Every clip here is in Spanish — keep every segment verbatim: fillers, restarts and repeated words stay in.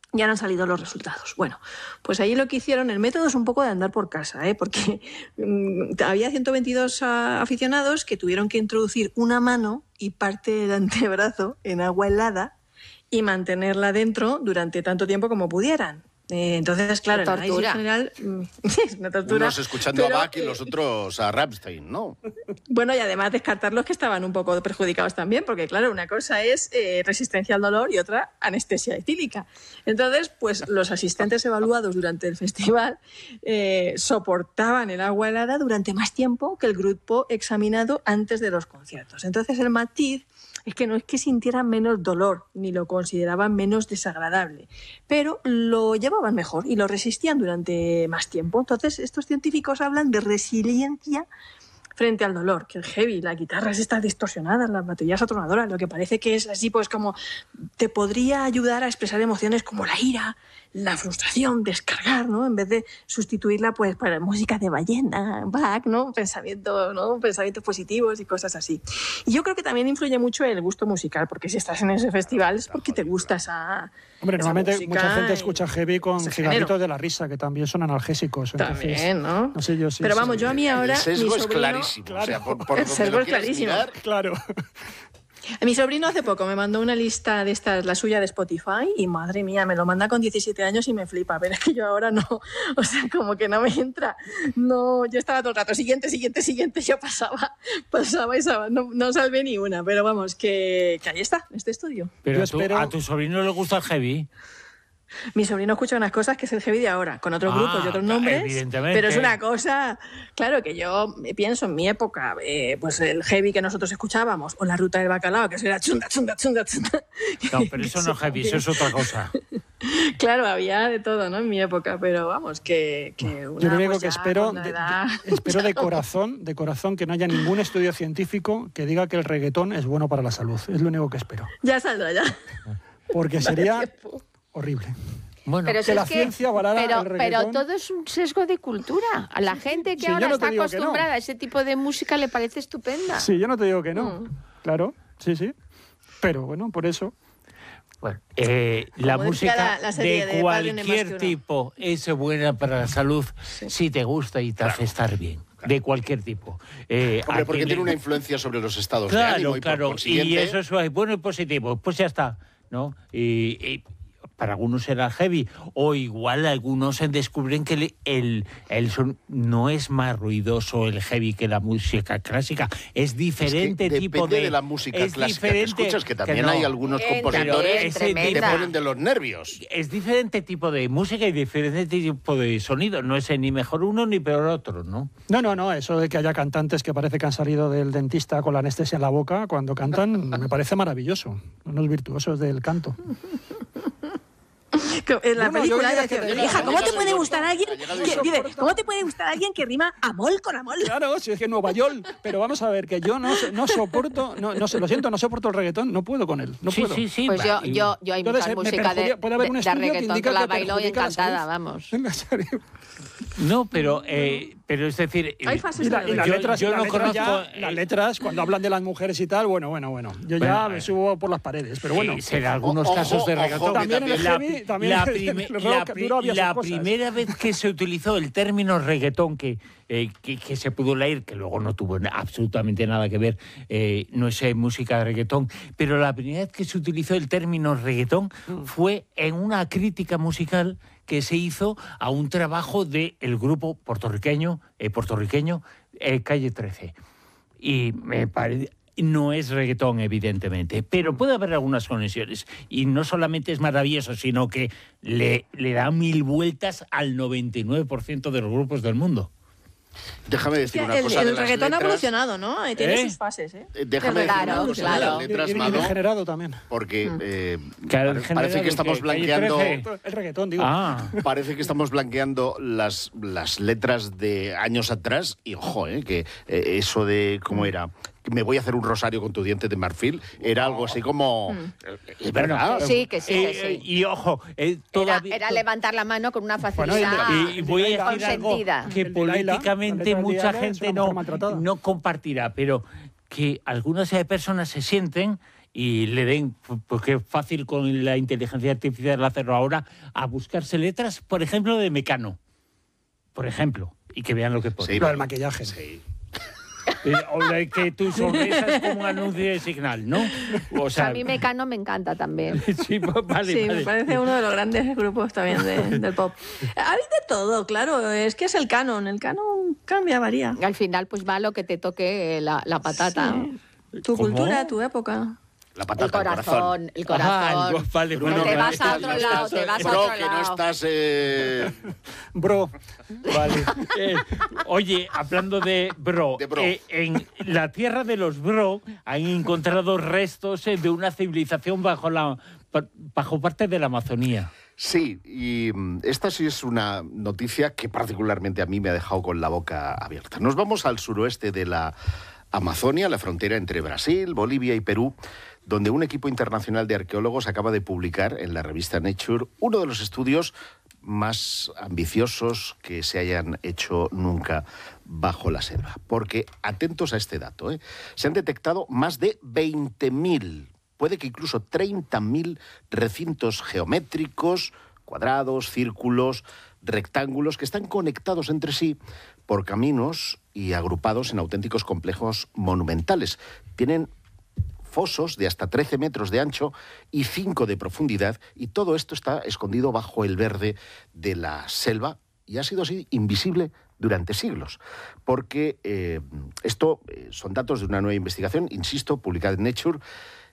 Ya han salido los resultados. Bueno, pues ahí lo que hicieron, el método es un poco de andar por casa, ¿eh? Porque mmm, había ciento veintidós uh, aficionados que tuvieron que introducir una mano y parte del antebrazo en agua helada y mantenerla dentro durante tanto tiempo como pudieran. Eh, entonces, claro, el análisis general es una tortura. Unos escuchando pero, a Bach y eh, los otros a Rammstein, ¿no? Bueno, y además descartar los que estaban un poco perjudicados también, porque claro, una cosa es eh, resistencia al dolor y otra anestesia etílica. Entonces, pues los asistentes evaluados durante el festival eh, soportaban el agua helada durante más tiempo que el grupo examinado antes de los conciertos. Entonces, el matiz es que no es que sintieran menos dolor ni lo consideraban menos desagradable, pero lo llevaban mejor y lo resistían durante más tiempo. Entonces, estos científicos hablan de resiliencia frente al dolor, que el heavy, las guitarras estas distorsionadas, las baterías atronadoras, lo que parece que es así, pues como te podría ayudar a expresar emociones como la ira, la frustración, descargar, ¿no? En vez de sustituirla pues para música de ballena, Bach, ¿no? Pensamiento, ¿no? Pensamientos positivos y cosas así. Y yo creo que también influye mucho el gusto musical, porque si estás en ese festival es porque te gusta esa Hombre, esa normalmente mucha gente escucha heavy con cigarritos de la risa, que también son analgésicos. También, entonces, ¿no? no sé yo si Pero si vamos, yo a mí ahora... El sesgo mi es sobrino, clarísimo. Claro. O sea, por, por el donde sesgo lo es quieras clarísimo. mirar, Claro. Mi sobrino hace poco me mandó una lista de estas, la suya de Spotify, y madre mía, me lo manda con diecisiete años y me flipa. Pero es que yo ahora no, o sea, como que no me entra. No, yo estaba todo el rato, siguiente, siguiente, siguiente, yo pasaba, pasaba y pasaba, no, no salvé ni una. Pero vamos, que, que ahí está, este estudio. Pero Yo a tu, espero- a tu sobrino le gusta el heavy. Mi sobrino escucha unas cosas que es el heavy de ahora, con otros Ah, grupos y otros claro, nombres, evidentemente. pero es una cosa, claro, que yo pienso en mi época, eh, pues el heavy que nosotros escuchábamos, o la ruta del bacalao, que eso era chunda, chunda, chunda, chunda. No, pero eso no es heavy, eso es otra cosa. Claro, había de todo, ¿no? En mi época, pero vamos, que, que una, Yo lo único pues que ya espero, con la de, edad, de- espero de ya no. corazón, de corazón, que no haya ningún estudio científico que diga que el reggaetón es bueno para la salud. Es lo único que espero. Ya saldrá, ya. Porque sería horrible. Bueno, Pero que si la es que- ciencia avalara pero, el pero reggaetón. todo es un sesgo de cultura. A la gente que Sí, yo ahora no te está digo que no. acostumbrada a ese tipo de música le parece estupenda. Sí, yo no te digo que no. Mm. Claro, sí, sí. Pero bueno, por eso. bueno, eh, la Como decía música la- la serie de de Padre no hay más que cualquier uno. tipo es buena para la salud si te gusta y te hace estar bien. De cualquier tipo. Eh, Hombre, a porque quien tiene le- una influencia sobre los estados de Claro, ánimo y por claro. consiguiente... Y eso es bueno y positivo. Pues ya está, ¿no? Y, y para algunos será heavy. O igual algunos se descubren que el, el, el son no es más ruidoso el heavy que la música clásica. Es diferente es que tipo depende de... de la música es clásica que diferente- escuchas, que también no. hay algunos Eh, compositores también, ese que te tremenda. ponen de los nervios. Es diferente tipo de música y diferente tipo de sonido. No es ni mejor uno ni peor otro, ¿no? No, no, no. Eso de que haya cantantes que parece que han salido del dentista con la anestesia en la boca cuando cantan, me parece maravilloso. Unos virtuosos del canto. En la No, no, yo película diría dice, que de- hija, ¿cómo ha te llegado puede el gustar irónico, alguien ha llegado el que, irónico. dice, ¿cómo te puede gustar alguien que rima amol con amol? Claro, si es que Nueva York. Pero vamos a ver, que yo no, no soporto, no, no sé, lo siento, no soporto el reggaetón, no puedo con él, no sí, puedo. sí, sí. Pues yo, Y- yo, yo hay Entonces, mucha me música de, perjudica- puede haber un de- de estudio que reggaetón indica que la que bailo y perjudica la encantada, salud. vamos. En serio. No, pero, eh, pero es decir... Hay eh, fases Y, la- y las Yo- letras, yo y las no letras ya- conozco, eh, las letras, cuando hablan de las mujeres y tal, bueno, bueno, bueno. Yo Bueno, ya eh, me subo por las paredes, pero bueno. Sí, será algunos Ojo, casos de ojo, reggaetón. que También en el la, heavy, también la en el prime- rock la pri- duro había sus la cosas. primera vez que se utilizó el término reggaetón, que, eh, que, que se pudo leer, que luego no tuvo na- absolutamente nada que ver, eh, no es eh, música de reggaetón, pero la primera vez que se utilizó el término reggaetón fue en una crítica musical que se hizo a un trabajo del grupo puertorriqueño, eh, puertorriqueño eh, Calle trece. Y me parece... No es reggaetón, evidentemente, pero puede haber algunas conexiones. Y no solamente es maravilloso, sino que le, le da mil vueltas al noventa y nueve por ciento de los grupos del mundo. Déjame decir una El, cosa el de las reggaetón ha letras. evolucionado, ¿no? Eh, Tiene ¿Eh? sus fases, ¿eh? Eh, Déjame decir Claro, una cosa de claro. las letras, Y- y- y Mano, degenerado también. porque eh, Claro, pare- degenerado, parece que estamos ¿qué? Calle blanqueando... trece. El reggaetón, digo. Ah, Parece que estamos blanqueando las, las letras de años atrás y ojo, eh, que eh, eso de cómo era, que me voy a hacer un rosario con tu diente de marfil, era algo así como... eh, Es verdad. Que sí, que sí, Eh, que eh, sí. y ojo, eh, Era, todavía... era levantar la mano con una Bueno, facilidad Y, y voy a decir algo consentida. que El de Laila, políticamente la letra de mucha Laila es gente una no, mujer maltratada. no compartirá, pero que algunas eh, personas se sienten y le den, porque es fácil con la inteligencia artificial hacerlo ahora, a buscarse letras, por ejemplo, de Mecano. Por ejemplo, y que vean lo que pone. Sí, el maquillaje. Sí. Eh, O de que tu sonrisa es como un anuncio de Signal, ¿no? O sea, A mí Mecano me encanta también. sí, pues, vale, Sí, vale. me parece uno de los grandes grupos también de- del pop. Hay de todo, claro, es que es el canon, el canon cambia, varía. Al final, pues va lo que te toque la, la patata. Sí. Tu ¿Cómo? cultura, tu época. La El patata, el corazón. corazón, el corazón. Ah, el- vale, Que bueno, te que vas no a estás- otro no lado, estás- te vas a Bro, otro que no lado. estás... eh, Bro, Vale. Eh, oye, hablando de bro, De bro. eh, en la tierra de los bro han encontrado restos eh, de una civilización bajo la pa- bajo parte de la Amazonía. Sí, y mm, esta sí es una noticia que particularmente a mí me ha dejado con la boca abierta. Nos vamos al suroeste de la Amazonia, la frontera entre Brasil, Bolivia y Perú, donde un equipo internacional de arqueólogos acaba de publicar en la revista Nature uno de los estudios más ambiciosos que se hayan hecho nunca bajo la selva. Porque, atentos a este dato, ¿eh? Se han detectado más de veinte mil, puede que incluso treinta mil recintos geométricos, cuadrados, círculos, rectángulos, que están conectados entre sí por caminos y agrupados en auténticos complejos monumentales. Tienen fosos de hasta trece metros de ancho y cinco de profundidad, y todo esto está escondido bajo el verde de la selva y ha sido así invisible durante siglos. Porque eh, esto eh, son datos de una nueva investigación, insisto, publicada en Nature,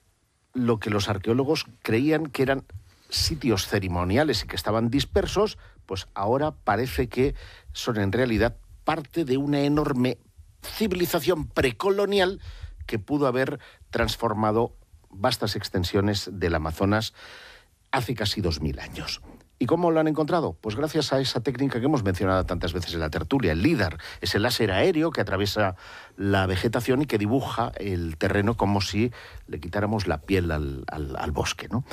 lo que los arqueólogos creían que eran sitios ceremoniales y que estaban dispersos, pues ahora parece que son en realidad parte de una enorme civilización precolonial que pudo haber transformado vastas extensiones del Amazonas hace casi dos mil años. ¿Y cómo lo han encontrado? Pues gracias a esa técnica que hemos mencionado tantas veces en la tertulia, el LIDAR, ese láser aéreo que atraviesa la vegetación y que dibuja el terreno como si le quitáramos la piel al, al, al bosque, ¿no?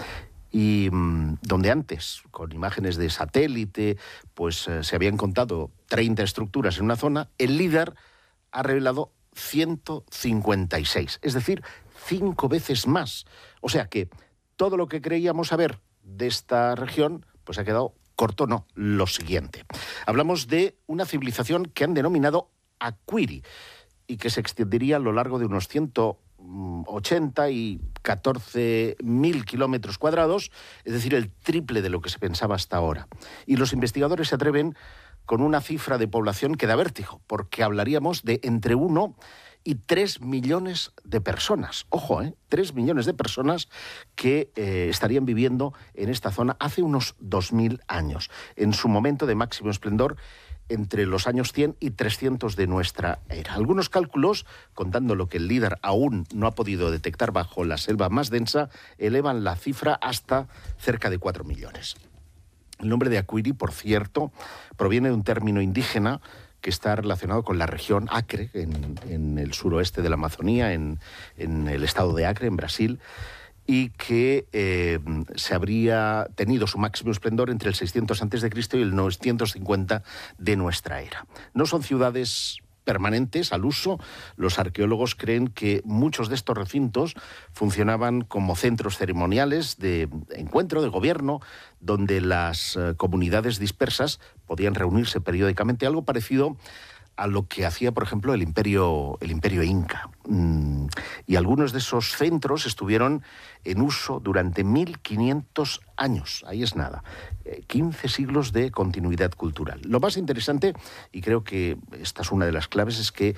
Y mmm, donde antes, con imágenes de satélite, pues eh, se habían contado treinta estructuras en una zona, el LIDAR ha revelado ciento cincuenta y seis, es decir, cinco veces más. O sea que todo lo que creíamos saber de esta región, pues ha quedado corto, no, lo siguiente. Hablamos de una civilización que han denominado Acuiri y que se extendería a lo largo de unos ciento ochenta y catorce mil kilómetros cuadrados, es decir, el triple de lo que se pensaba hasta ahora. Y los investigadores se atreven con una cifra de población que da vértigo, porque hablaríamos de entre uno y tres millones de personas. Ojo, ¿eh? tres millones de personas que eh, estarían viviendo en esta zona hace unos dos mil años, en su momento de máximo esplendor, entre los años cien y trescientos de nuestra era. Algunos cálculos, contando lo que el LIDAR aún no ha podido detectar bajo la selva más densa, elevan la cifra hasta cerca de cuatro millones. El nombre de Acuiri, por cierto, proviene de un término indígena que está relacionado con la región Acre, en, en el suroeste de la Amazonía, en, en el estado de Acre, en Brasil, y que eh, se habría tenido su máximo esplendor entre el seiscientos antes de Cristo y el novecientos cincuenta de nuestra era. No son ciudades permanentes al uso. Los arqueólogos creen que muchos de estos recintos funcionaban como centros ceremoniales de encuentro, de gobierno, donde las eh, comunidades dispersas podían reunirse periódicamente, algo parecido a lo que hacía, por ejemplo, el imperio, el imperio inca. Mm, y algunos de esos centros estuvieron en uso durante mil quinientos años. Ahí es nada. Eh, quince siglos de continuidad cultural. Lo más interesante, y creo que esta es una de las claves, es que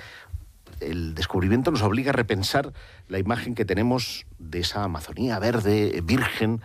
el descubrimiento nos obliga a repensar la imagen que tenemos de esa Amazonía verde, virgen,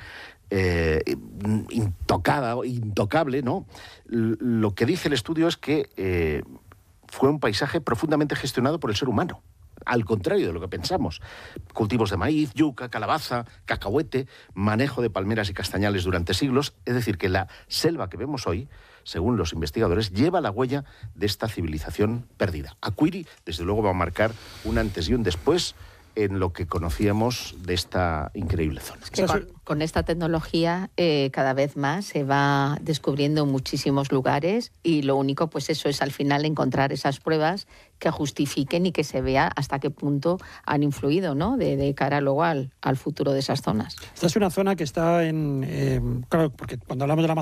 eh, intocada, intocable, ¿no? L- lo que dice el estudio es que eh, fue un paisaje profundamente gestionado por el ser humano, al contrario de lo que pensamos. Cultivos de maíz, yuca, calabaza, cacahuete, manejo de palmeras y castañales durante siglos. Es decir, que la selva que vemos hoy, según los investigadores, lleva la huella de esta civilización perdida. Acuiri, desde luego, va a marcar un antes y un después en lo que conocíamos de esta increíble zona. Es que con, con esta tecnología eh, cada vez más se va descubriendo muchísimos lugares y lo único, pues eso es al final encontrar esas pruebas que justifiquen y que se vea hasta qué punto han influido, ¿no? De, de cara luego al, al futuro de esas zonas. Esta es una zona que está en... Eh, claro, porque cuando hablamos de la